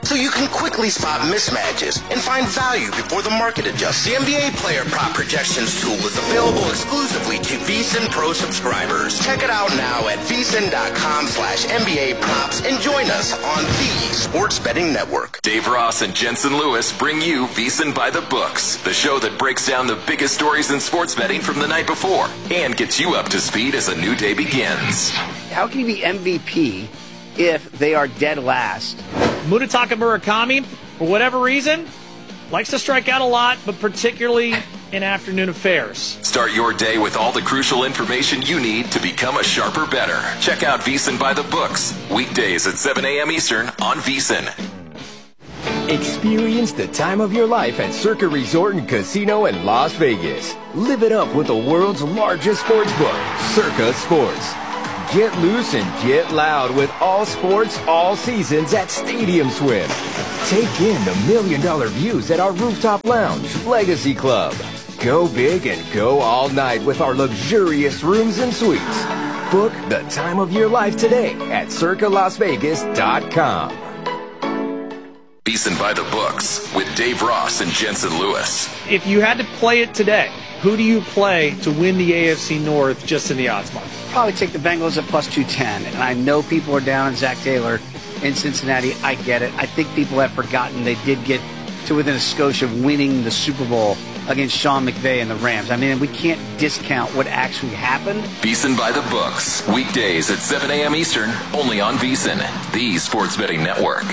so you can quickly spot mismatches and find value before the market adjusts. The NBA Player Prop Projections tool is available exclusively to VSiN Pro subscribers. Check it out now at vsin.com/NBA props and join us on the Sports Betting Network. Dave Ross and Jensen Lewis bring you VSiN by the Books, the show that breaks down the biggest stories in sports betting from the night before and gets you up to speed as a new day begins. How can you be MVP if they are dead last? Munetaka Murakami, for whatever reason, likes to strike out a lot, but particularly in afternoon affairs. Start your day with all the crucial information you need to become a sharper bettor. Check out VSiN by the Books, weekdays at 7 a.m. Eastern on VSiN. Experience the time of your life at Circa Resort and Casino in Las Vegas. Live it up with the world's largest sports book, Circa Sports. Get loose and get loud with all sports, all seasons at Stadium Swim. Take in the $1 million views at our rooftop lounge, Legacy Club. Go big and go all night with our luxurious rooms and suites. Book the time of your life today at circalasvegas.com. VSiN by the Books with Dave Ross and Jensen Lewis. If you had to play it today, who do you play to win the AFC North just in the odds market? Probably take the Bengals at plus 210. And I know people are down on Zach Taylor in Cincinnati. I get it. I think people have forgotten they did get to within a skosh of winning the Super Bowl against Sean McVay and the Rams. I mean, we can't discount what actually happened. VSiN by the Books, weekdays at 7 a.m. Eastern, only on VSiN, the Sports Betting Network.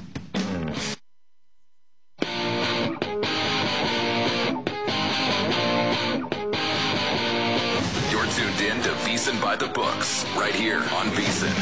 Tuned in to VSiN by the Books, right here on VSiN.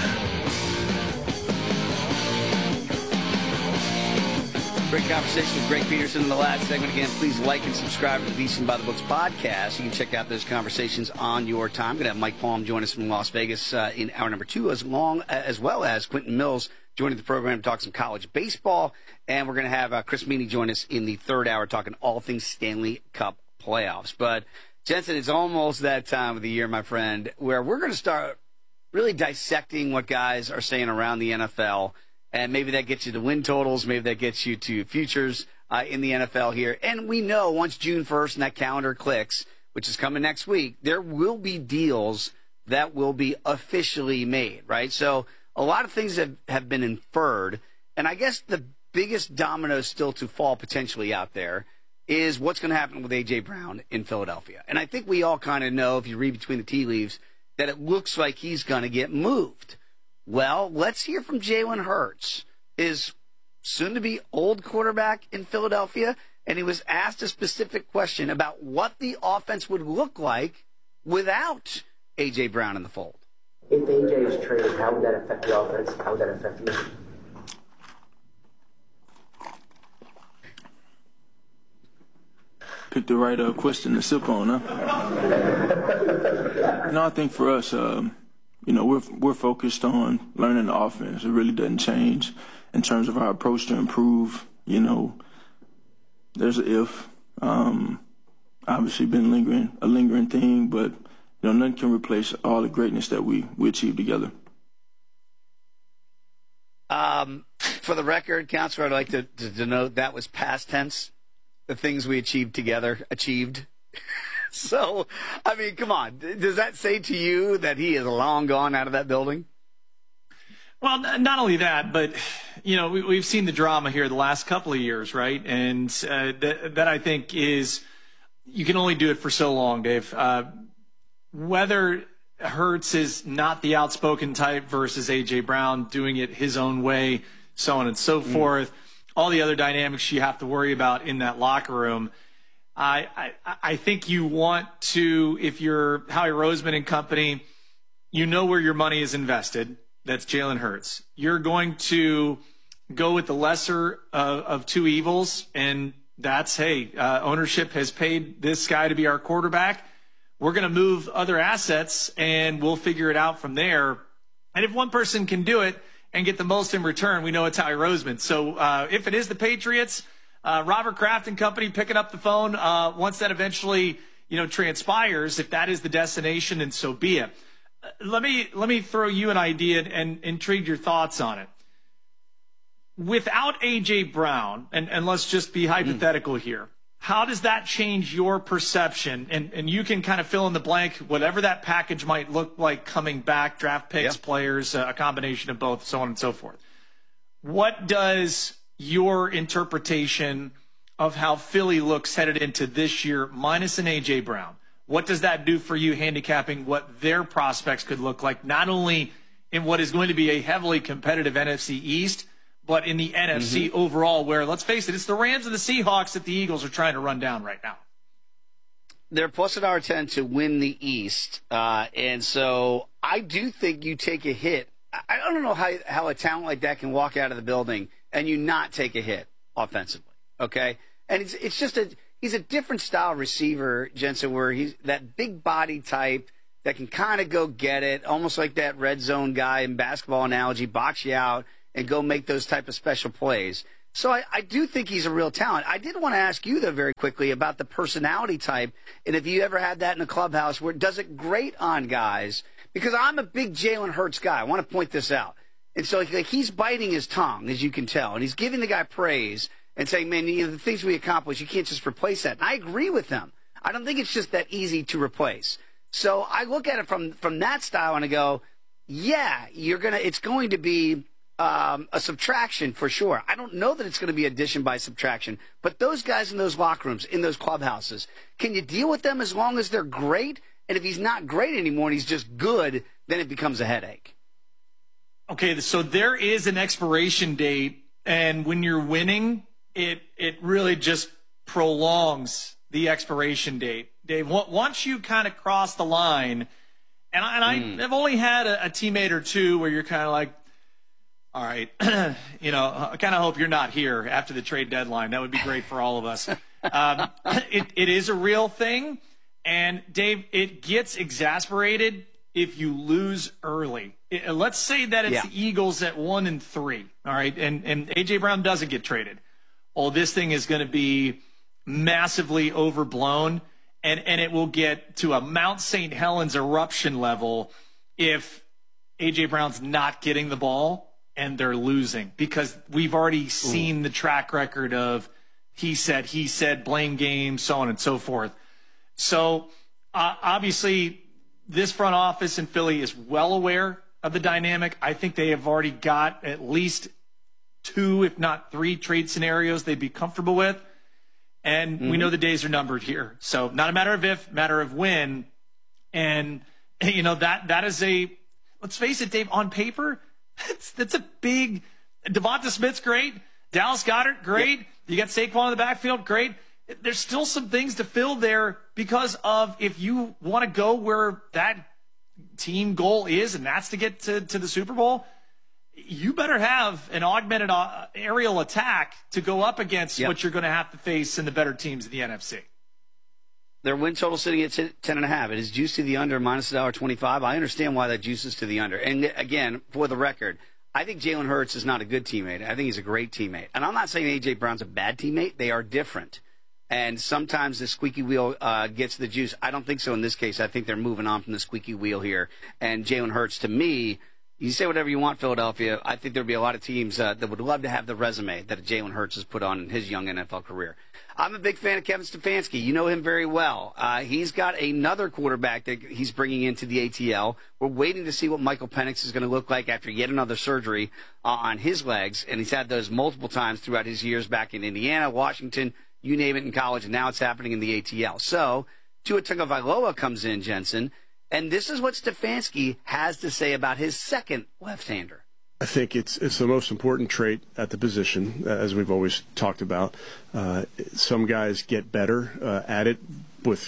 Great conversation with Greg Peterson in the last segment. Again, please like and subscribe to the VSiN by the Books podcast. You can check out those conversations on your time. We're going to have Mike Palm join us from Las Vegas in hour number 2, as well as Quentin Mills joining the program to talk some college baseball. And we're going to have Chris Meany join us in the third hour talking all things Stanley Cup playoffs. But Jensen, it's almost that time of the year, my friend, where we're going to start really dissecting what guys are saying around the NFL. And maybe that gets you to win totals. Maybe that gets you to futures in the NFL here. And we know once June 1st and that calendar clicks, which is coming next week, there will be deals that will be officially made, right? So a lot of things have been inferred. And I guess the biggest domino still to fall potentially out there is what's going to happen with A.J. Brown in Philadelphia. And I think we all kind of know, if you read between the tea leaves, that it looks like he's going to get moved. Well, let's hear from Jalen Hurts, his soon-to-be old quarterback in Philadelphia, and he was asked a specific question about what the offense would look like without A.J. Brown in the fold. If A.J. is traded, how would that affect the offense? How would that affect you? Picked the right question to sip on, huh? I think for us, we're focused on learning the offense. It really doesn't change in terms of our approach to improve. There's an if. Obviously been a lingering thing, but nothing can replace all the greatness that we achieved together. For the record, Counselor, I'd like to denote that was past tense. The things we achieved together, achieved. So, I mean, come on. Does that say to you that he is long gone out of that building? Well, not only that, but, we've seen the drama here the last couple of years, right? And that I think is, you can only do it for so long, Dave. Whether Hurts is not the outspoken type versus A.J. Brown doing it his own way, so on and so forth. All the other dynamics you have to worry about in that locker room. I think you want to, if you're Howie Roseman and company, you know where your money is invested. That's Jalen Hurts. You're going to go with the lesser of two evils, and that's, ownership has paid this guy to be our quarterback. We're going to move other assets, and we'll figure it out from there. And if one person can do it and get the most in return, we know it's Howie Roseman. So if it is the Patriots, Robert Kraft and company picking up the phone once that eventually transpires, if that is the destination, and so be it. Let me throw you an idea and intrigue your thoughts on it. without A.J. Brown, and let's just be hypothetical here, how does that change your perception? And you can kind of fill in the blank, whatever that package might look like coming back, draft picks, players, a combination of both, so on and so forth. What does your interpretation of how Philly looks headed into this year, minus an A.J. Brown, what does that do for you handicapping what their prospects could look like, not only in what is going to be a heavily competitive NFC East, but in the NFC overall, where, let's face it, it's the Rams and the Seahawks that the Eagles are trying to run down right now. They're plus $1.10 to win the East. And so I do think you take a hit. I don't know how a talent like that can walk out of the building and you not take a hit offensively, okay? And it's just he's a different style receiver, Jensen, where he's that big body type that can kind of go get it, almost like that red zone guy in basketball analogy, box you out and go make those type of special plays. So I do think he's a real talent. I did want to ask you, though, very quickly about the personality type, and if you ever had that in a clubhouse where it does it great on guys, because I'm a big Jalen Hurts guy. I want to point this out. And so like he's biting his tongue, as you can tell, and he's giving the guy praise and saying, man, the things we accomplish, you can't just replace that. And I agree with them. I don't think it's just that easy to replace. So I look at it from that style and I go, yeah, it's going to be a subtraction for sure. I don't know that it's going to be addition by subtraction, but those guys in those locker rooms, in those clubhouses, can you deal with them as long as they're great? And if he's not great anymore and he's just good, then it becomes a headache. Okay, so there is an expiration date, and when you're winning, it really just prolongs the expiration date. Dave, once you kind of cross the line, I've only had a teammate or two where you're kind of like, all right, I kind of hope you're not here after the trade deadline. That would be great for all of us. It is a real thing. And, Dave, it gets exasperated if you lose early. Let's say that it's the Eagles at 1-3, all right, and A.J. Brown doesn't get traded. Oh, this thing is going to be massively overblown, and it will get to a Mount St. Helens eruption level if A.J. Brown's not getting the ball and they're losing, because we've already seen the track record of he said, blame game, so on and so forth. So obviously this front office in Philly is well aware of the dynamic. I think they have already got at least 2, if not 3 trade scenarios they'd be comfortable with. And we know the days are numbered here. So not a matter of if, matter of when. And, that is let's face it, Dave, on paper, that's a big – Devonta Smith's great. Dallas Goedert, great. Yep. You got Saquon in the backfield, great. There's still some things to fill there because of if you want to go where that team goal is, and that's to get to the Super Bowl, you better have an augmented aerial attack to go up against what you're going to have to face in the better teams in the NFC. Their win total sitting at 10.5. It is juiced to the under, minus $1.25. I understand why that juices to the under. And again, for the record, I think Jalen Hurts is not a good teammate. I think he's a great teammate. And I'm not saying A.J. Brown's a bad teammate. They are different. And sometimes the squeaky wheel gets the juice. I don't think so in this case. I think they're moving on from the squeaky wheel here. And Jalen Hurts, to me, you say whatever you want, Philadelphia. I think there'll be a lot of teams that would love to have the resume that Jalen Hurts has put on in his young NFL career. I'm a big fan of Kevin Stefanski. You know him very well. He's got another quarterback that he's bringing into the ATL. We're waiting to see what Michael Penix is going to look like after yet another surgery on his legs. And he's had those multiple times throughout his years back in Indiana, Washington, you name it, in college, and now it's happening in the ATL. So Tua Tagovailoa comes in, Jensen, and this is what Stefanski has to say about his second left-hander. I think it's the most important trait at the position, as we've always talked about. Some guys get better at it with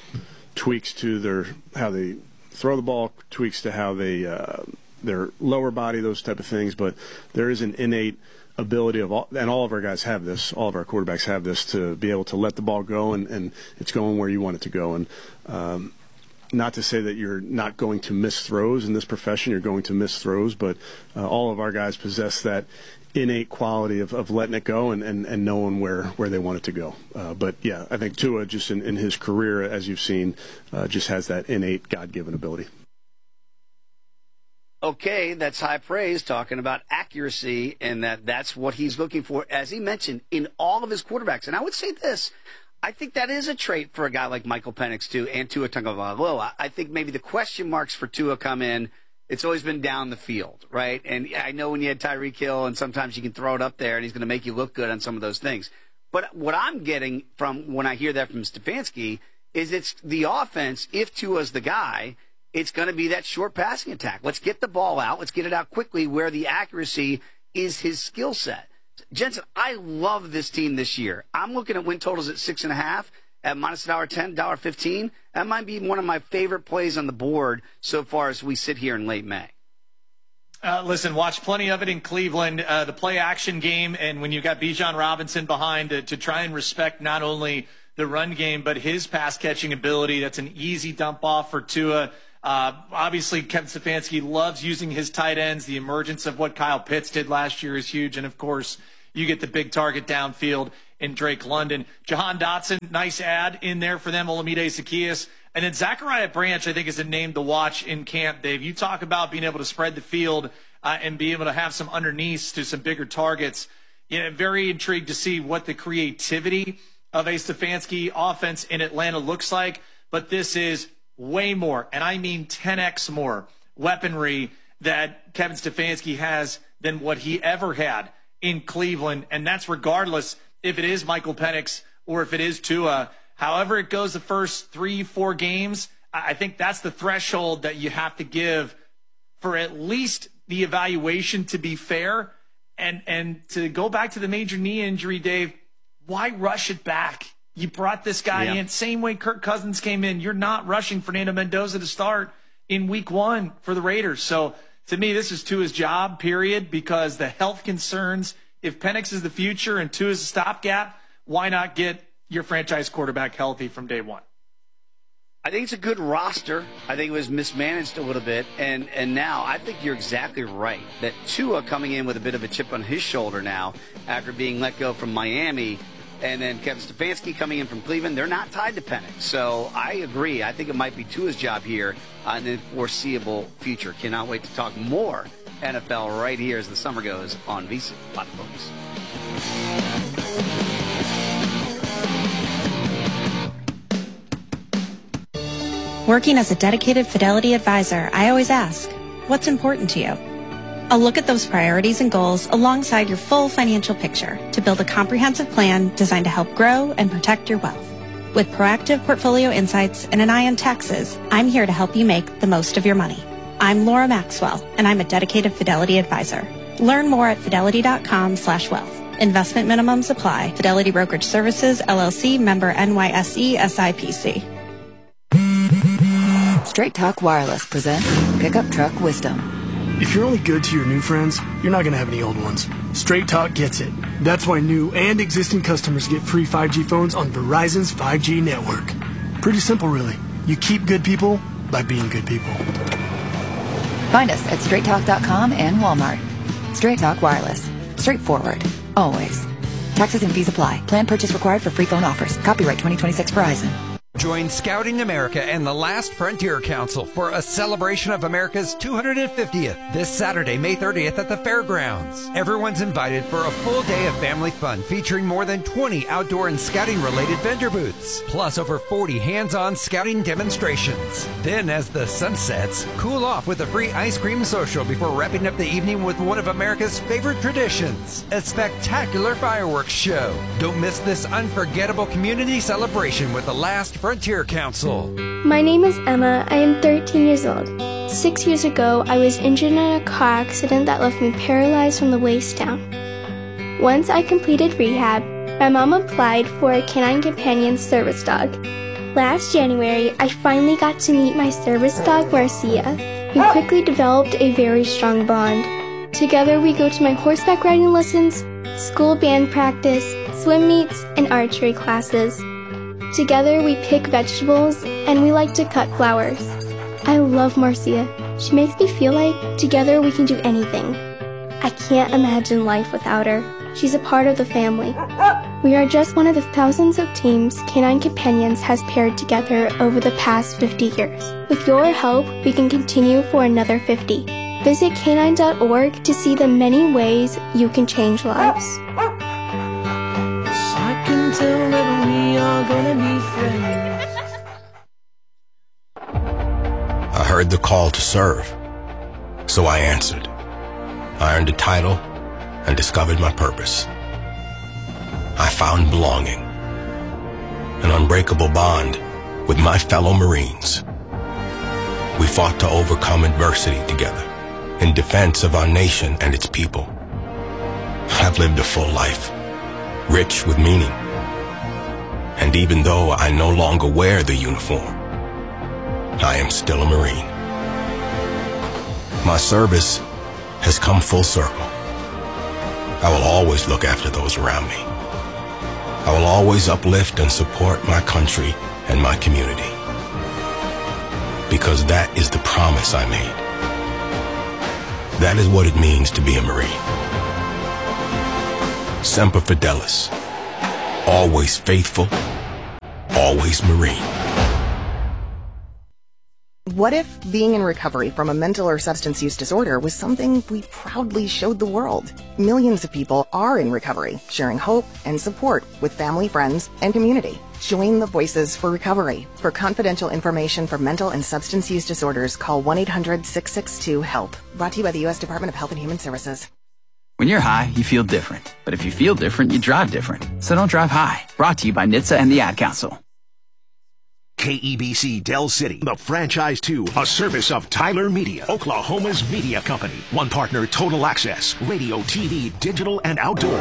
tweaks to how they throw the ball, tweaks to how they their lower body, those type of things. But there is an innate ability of all of our guys have this, all of our quarterbacks have this, to be able to let the ball go and it's going where you want it to go. And not to say that you're not going to miss throws in this profession, you're going to miss throws, but all of our guys possess that innate quality of letting it go and knowing where they want it to go. But yeah, I think Tua just in his career, as you've seen, just has that innate God-given ability. okay, that's high praise, talking about accuracy, and that's what he's looking for, as he mentioned, in all of his quarterbacks. And I would say this. I think that is a trait for a guy like Michael Penix, too, and Tua Tagovailoa. I think maybe the question marks for Tua come in, it's always been down the field, right? And I know when you had Tyreek Hill, and sometimes you can throw it up there, and he's going to make you look good on some of those things. But what I'm getting from when I hear that from Stefanski is it's the offense, if Tua's the guy, it's going to be that short passing attack. Let's get the ball out. Let's get it out quickly where the accuracy is his skill set. Jensen, I love this team this year. I'm looking at win totals at 6.5 at minus $1.10, $1.15. That might be one of my favorite plays on the board so far as we sit here in late May. Listen, watch plenty of it in Cleveland, the play-action game, and when you got Bijan Robinson behind to try and respect not only the run game but his pass-catching ability. That's an easy dump-off for Tua. Obviously, Kevin Stefanski loves using his tight ends. The emergence of what Kyle Pitts did last year is huge. And, of course, you get the big target downfield in Drake London. Jahan Dotson, nice add in there for them. Olamide Zaccheaus. And then Zachariah Branch, I think, is a name to watch in camp, Dave. You talk about being able to spread the field and be able to have some underneath to some bigger targets. Very intrigued to see what the creativity of a Stefanski offense in Atlanta looks like. But this is way more, and I mean 10x more weaponry that Kevin Stefanski has than what he ever had in Cleveland, and that's regardless if it is Michael Penix or if it is Tua. However it goes the first 3-4 games, I think that's the threshold that you have to give for at least the evaluation to be fair. And to go back to the major knee injury, Dave, why rush it back? You brought this guy in, same way Kirk Cousins came in. You're not rushing Fernando Mendoza to start in week 1 for the Raiders. So to me, this is Tua's job, period, because the health concerns, if Penix is the future and Tua is a stopgap, why not get your franchise quarterback healthy from day one? I think it's a good roster. I think it was mismanaged a little bit. And now I think you're exactly right that Tua coming in with a bit of a chip on his shoulder now after being let go from Miami, and then Kevin Stefanski coming in from Cleveland, they're not tied to Penix. So I agree. I think it might be Tua's job here in the foreseeable future. Cannot wait to talk more NFL right here as the summer goes on VSiN by the Books. Working as a dedicated Fidelity advisor, I always ask, what's important to you? I'll look at those priorities and goals alongside your full financial picture to build a comprehensive plan designed to help grow and protect your wealth. With proactive portfolio insights and an eye on taxes, I'm here to help you make the most of your money. I'm Laura Maxwell, and I'm a dedicated Fidelity advisor. Learn more at fidelity.com/wealth. Investment minimums apply. Fidelity Brokerage Services, LLC, member NYSE, SIPC. Straight Talk Wireless presents Pickup Truck Wisdom. If you're only good to your new friends, you're not going to have any old ones. Straight Talk gets it. That's why new and existing customers get free 5G phones on Verizon's 5G network. Pretty simple, really. You keep good people by being good people. Find us at straighttalk.com and Walmart. Straight Talk Wireless. Straightforward. Always. Taxes and fees apply. Plan purchase required for free phone offers. Copyright 2026 Verizon. Join Scouting America and the Last Frontier Council for a celebration of America's 250th this Saturday, May 30th at the fairgrounds. Everyone's invited for a full day of family fun featuring more than 20 outdoor and scouting-related vendor booths, plus over 40 hands-on scouting demonstrations. Then, as the sun sets, cool off with a free ice cream social before wrapping up the evening with one of America's favorite traditions, a spectacular fireworks show. Don't miss this unforgettable community celebration with the Last Frontier Council. My name is Emma. I am 13 years old. 6 years ago, I was injured in a car accident that left me paralyzed from the waist down. Once I completed rehab, my mom applied for a Canine Companion service dog. Last January, I finally got to meet my service dog, Marcia. We quickly developed a very strong bond. Together, we go to my horseback riding lessons, school band practice, swim meets, and archery classes. Together, we pick vegetables, and we like to cut flowers. I love Marcia. She makes me feel like together we can do anything. I can't imagine life without her. She's a part of the family. We are just one of the thousands of teams Canine Companions has paired together over the past 50 years. With your help, we can continue for another 50. Visit canine.org to see the many ways you can change lives. I can tell that we are gonna be friends. I heard the call to serve, so I answered. I earned a title and discovered my purpose. I found belonging, an unbreakable bond with my fellow Marines. We fought to overcome adversity together in defense of our nation and its people. I've lived a full life, rich with meaning. And even though I no longer wear the uniform, I am still a Marine. My service has come full circle. I will always look after those around me. I will always uplift and support my country and my community. Because that is the promise I made. That is what it means to be a Marine. Semper Fidelis. Always faithful, always Marine. What if being in recovery from a mental or substance use disorder was something we proudly showed the world? Millions of people are in recovery, sharing hope and support with family, friends, and community. Join the Voices for Recovery. For confidential information for mental and substance use disorders, call 1-800-662-HELP. Brought to you by the U.S. Department of Health and Human Services. When you're high, you feel different. But if you feel different, you drive different. So don't drive high. Brought to you by NHTSA and the Ad Council. KEBC Del City, the franchise 2, a service of Tyler Media, Oklahoma's media company. One partner, Total Access, radio, TV, digital, and outdoor.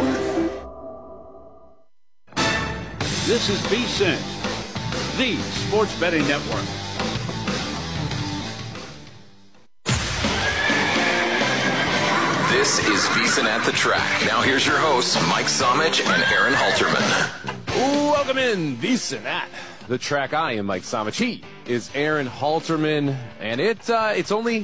This is VSiN, the sports betting network. This is VSiN at the Track. Now here's your hosts, Mike Somich and Aaron Halterman. Welcome in, VSiN at the Track. I am Mike Somich. He is Aaron Halterman, and it's only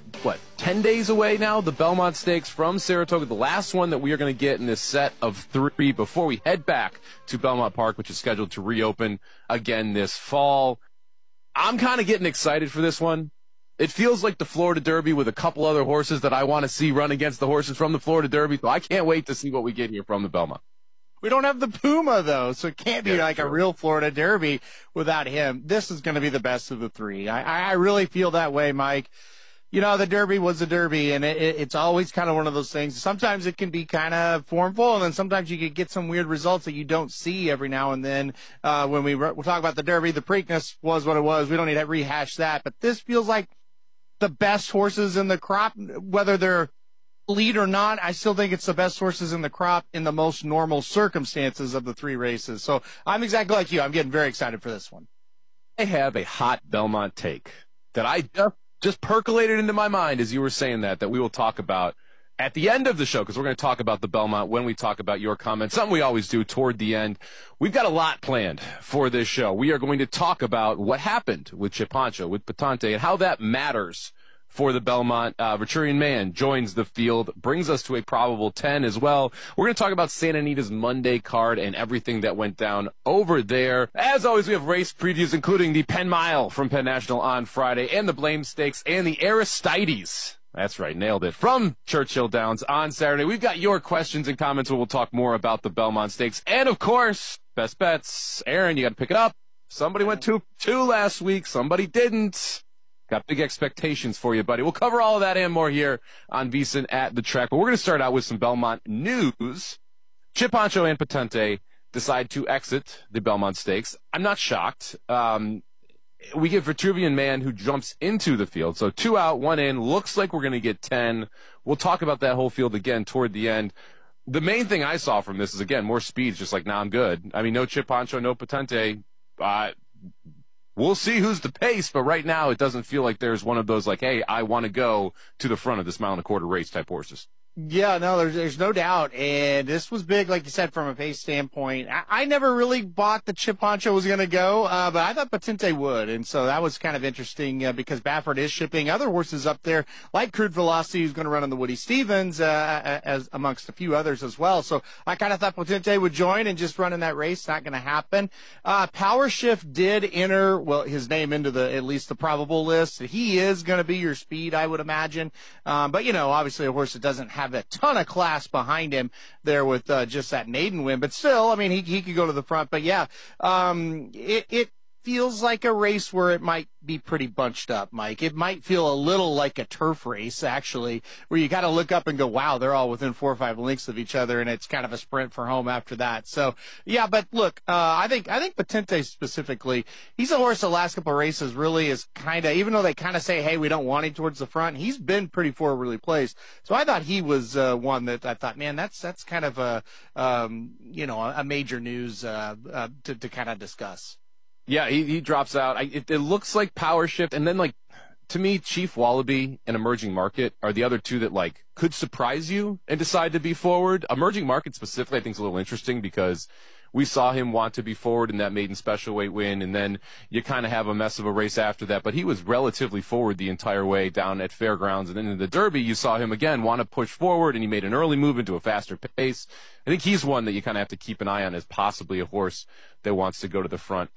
10 days away now, the Belmont Stakes from Saratoga, the last one that we are going to get in this set of 3 before we head back to Belmont Park, which is scheduled to reopen again this fall. I'm kind of getting excited for this one. It feels like the Florida Derby with a couple other horses that I want to see run against the horses from the Florida Derby, so I can't wait to see what we get here from the Belmont. We don't have the Puma, though, so it can't be like a real Florida Derby without him. This is going to be the best of the 3. I really feel that way, Mike. You know, the Derby was a Derby, and it's always kind of one of those things. Sometimes it can be kind of formful, and then sometimes you could get some weird results that you don't see every now and then. When we'll talk about the Derby, the Preakness was what it was. We don't need to rehash that. But this feels like the best horses in the crop, whether they're lead or not. I still think it's the best horses in the crop in the most normal circumstances of the 3 races. So I'm exactly like you. I'm getting very excited for this one. I have a hot Belmont take that I just percolated into my mind as you were saying that we will talk about at the end of the show, because we're going to talk about the Belmont when we talk about your comments, something we always do toward the end. We've got a lot planned for this show. We are going to talk about what happened with Chip Honcho, with Patente, and how that matters for the Belmont. Veturian Man joins the field, brings us to a probable 10 as well. We're going to talk about Santa Anita's Monday card and everything that went down over there. As always, we have race previews, including the Penn Mile from Penn National on Friday, and the Blame Stakes, and the Aristides. That's right, nailed it. From Churchill Downs on Saturday. We've got your questions and comments where we'll talk more about the Belmont Stakes. And, of course, best bets. Aaron, you got to pick it up. Somebody went 2-2 last week. Somebody didn't. Got big expectations for you, buddy. We'll cover all of that and more here on VSiN at the Track. But we're going to start out with some Belmont news. Chip Honcho and Patente decide to exit the Belmont Stakes. I'm not shocked. We get Veturian Man, who jumps into the field. So 2 out, 1 in. Looks like we're going to get 10. We'll talk about that whole field again toward the end. The main thing I saw from this is, again, more speed. Just like, nah, I'm good. I mean, no Chip Honcho, no Patente. We'll see who's the pace, but right now it doesn't feel like there's one of those like, hey, I want to go to the front of this mile and a quarter race type horses. Yeah, no, there's no doubt. And this was big, like you said, from a pace standpoint. I never really bought the Chip Honcho was going to go, but I thought Potente would. And so that was kind of interesting because Baffert is shipping other horses up there, like Crude Velocity, who's going to run on the Woody Stevens, as amongst a few others as well. So I kind of thought Potente would join and just run in that race. Not going to happen. Power Shift did enter, his name into at least the probable list. He is going to be your speed, I would imagine. But, obviously a horse that doesn't have a ton of class behind him there with just that maiden win, but still, I mean, he could go to the front. But yeah, it feels like a race where it might be pretty bunched up, Mike. It might feel a little like a turf race, actually, where you got to look up and go, wow, they're all within 4 or 5 lengths of each other, and it's kind of a sprint for home after that. So, yeah, but look, I think Potente specifically, he's a horse the last couple of races really is kind of, even though they kind of say, hey, we don't want him towards the front, he's been pretty forwardly placed. So I thought he was one that I thought, man, that's kind of a major news to kind of discuss. Yeah, he drops out. It looks like Power Shift, and then, to me, Chief Wallaby and Emerging Market are the other two that, could surprise you and decide to be forward. Emerging Market specifically I think is a little interesting because we saw him want to be forward in that maiden special weight win, and then you kind of have a mess of a race after that. But he was relatively forward the entire way down at Fairgrounds. And then in the Derby, you saw him again want to push forward, and he made an early move into a faster pace. I think he's one that you kind of have to keep an eye on as possibly a horse that wants to go to the front